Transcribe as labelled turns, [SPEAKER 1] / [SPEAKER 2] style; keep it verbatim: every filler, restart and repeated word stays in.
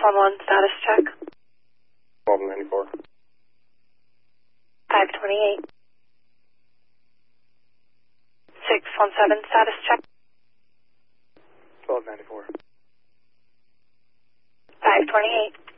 [SPEAKER 1] one one, status check.
[SPEAKER 2] twelve ninety-four.
[SPEAKER 1] five twenty-eight. six one seven, status check.
[SPEAKER 2] twelve ninety-four.
[SPEAKER 1] five twenty-eight.